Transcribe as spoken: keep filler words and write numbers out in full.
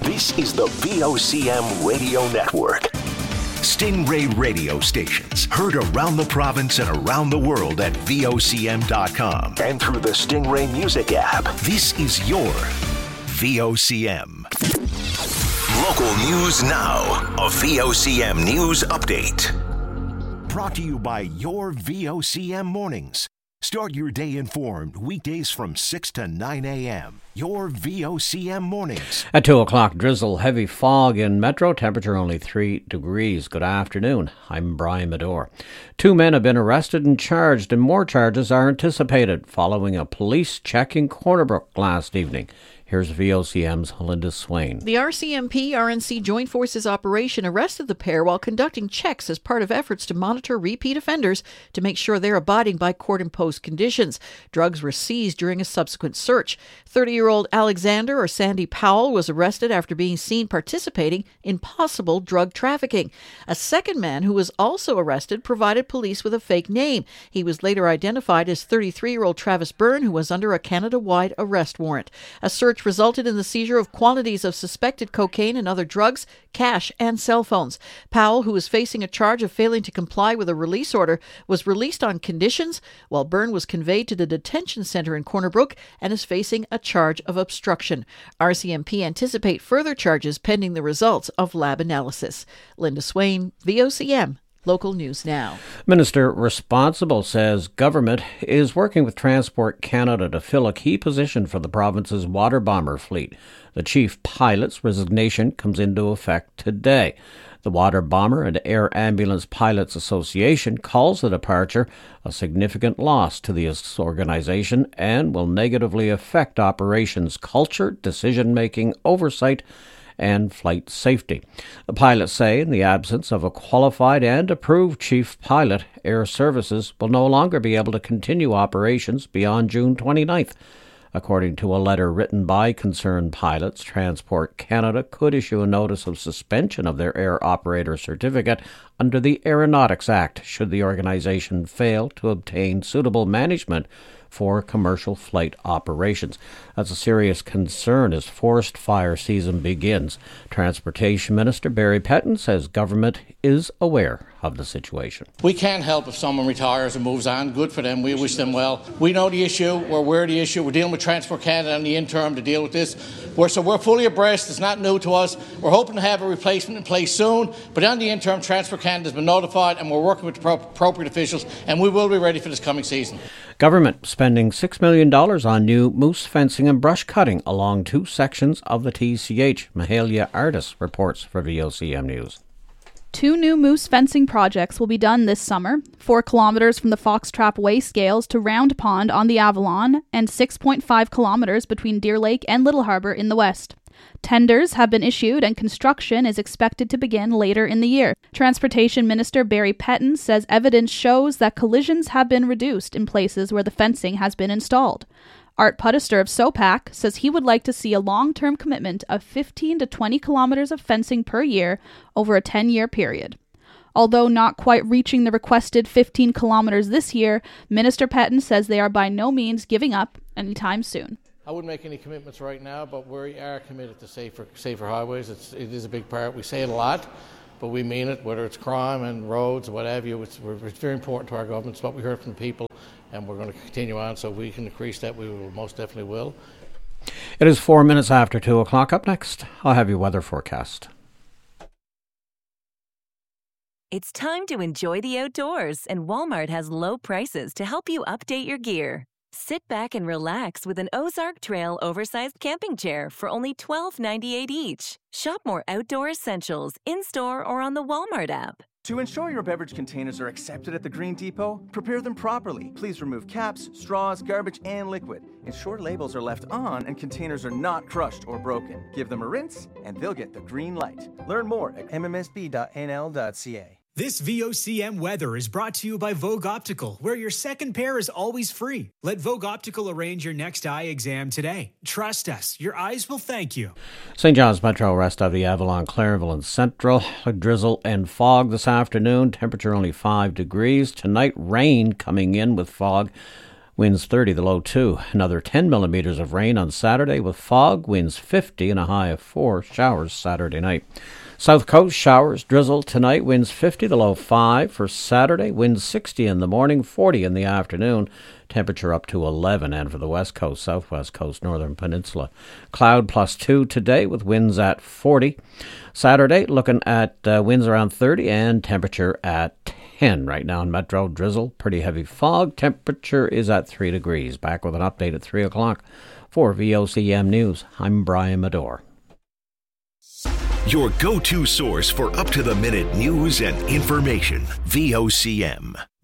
This is the V O C M Radio Network. Stingray radio stations heard around the province and around the world at V O C M dot com and through the Stingray Music app. This is your V O C M. Local news now. A V O C M News Update. Brought to you by your V O C M Mornings. Start your day informed weekdays from six to nine a.m. Your V O C M Mornings. At two o'clock, drizzle, heavy fog in Metro. Temperature only three degrees. Good afternoon. I'm Brian Medore. Two men have been arrested and charged, and more charges are anticipated following a police check in Cornerbrook last evening. Here's V O C M's Linda Swain. The R C M P R N C Joint Forces operation arrested the pair while conducting checks as part of efforts to monitor repeat offenders to make sure they're abiding by court-imposed conditions. Drugs were seized during a subsequent search. thirty-year-old Alexander or Sandy Powell was arrested after being seen participating in possible drug trafficking. A second man who was also arrested provided police with a fake name. He was later identified as thirty-three-year-old Travis Byrne, who was under a Canada-wide arrest warrant. A search resulted in the seizure of quantities of suspected cocaine and other drugs, cash, and cell phones. Powell, who was facing a charge of failing to comply with a release order, was released on conditions, while Byrne was conveyed to the detention center in Cornerbrook and is facing a charge of obstruction. R C M P anticipate further charges pending the results of lab analysis. Linda Swain, V O C M. Local News Now. Minister responsible says government is working with Transport Canada to fill a key position for the province's water bomber fleet. The chief pilot's resignation comes into effect today. The Water Bomber and Air Ambulance Pilots Association calls the departure a significant loss to the organization and will negatively affect operations culture, decision-making, oversight, and flight safety. The pilots say in the absence of a qualified and approved chief pilot, Air Services will no longer be able to continue operations beyond June twenty-ninth. According to a letter written by concerned pilots, Transport Canada could issue a notice of suspension of their air operator certificate under the Aeronautics Act should the organization fail to obtain suitable management for commercial flight operations. That's a serious concern as forest fire season begins. Transportation Minister Barry Petton says government is aware of the situation. We can't help if someone retires and moves on. Good for them. We wish them well. We know the issue. We're aware of the issue. We're dealing with Transport Canada in the interim to deal with this. We're, so we're fully abreast. It's not new to us. We're hoping to have a replacement in place soon. But on the interim, Transport Canada has been notified and we're working with the pro- appropriate officials and we will be ready for this coming season. Government spending six million dollars on new moose fencing and brush cutting along two sections of the T C H. Mahalia Artis reports for V O C M News. Two new moose fencing projects will be done this summer, four kilometres from the Foxtrap Way scales to Round Pond on the Avalon, and six point five kilometres between Deer Lake and Little Harbour in the west. Tenders have been issued and construction is expected to begin later in the year. Transportation Minister Barry Petton says evidence shows that collisions have been reduced in places where the fencing has been installed. Art Puttister of SOPAC says he would like to see a long-term commitment of fifteen to twenty kilometres of fencing per year over a ten-year period. Although not quite reaching the requested fifteen kilometres this year, Minister Petton says they are by no means giving up anytime soon. I wouldn't make any commitments right now, but we are committed to safer, safer highways. It's, it is a big part. We say it a lot, but we mean it, whether it's crime and roads or whatever. It's, it's very important to our government. It's what we heard from the people, and we're going to continue on. So if we can increase that, we will most definitely will. It is four minutes after two o'clock. Up next, I'll have your weather forecast. It's time to enjoy the outdoors, and Walmart has low prices to help you update your gear. Sit back and relax with an Ozark Trail oversized camping chair for only twelve ninety-eight each. Shop more outdoor essentials in-store or on the Walmart app. To ensure your beverage containers are accepted at the Green Depot, prepare them properly. Please remove caps, straws, garbage, and liquid. Ensure labels are left on and containers are not crushed or broken. Give them a rinse and they'll get the green light. Learn more at m m s b dot n l dot c a. This V O C M weather is brought to you by Vogue Optical, where your second pair is always free. Let Vogue Optical arrange your next eye exam today. Trust us, your eyes will thank you. Saint John's Metro, rest of the Avalon, Clairville and Central. Drizzle and fog this afternoon. Temperature only five degrees. Tonight, rain coming in with fog. winds thirty, the low two. Another ten millimeters of rain on Saturday with fog, winds fifty and a high of four. Showers Saturday night. South Coast, showers, drizzle tonight, winds fifty, the low five. For Saturday, winds sixty in the morning, forty in the afternoon. Temperature up to eleven. And for the West Coast, Southwest Coast, Northern Peninsula, cloud plus two today with winds at forty. Saturday, looking at uh, winds around thirty and temperature at ten. Right now in Metro, drizzle, pretty heavy fog. Temperature is at three degrees. Back with an update at three o'clock. For V O C M News, I'm Brian Medore. Your go-to source for up-to-the-minute news and information. V O C M.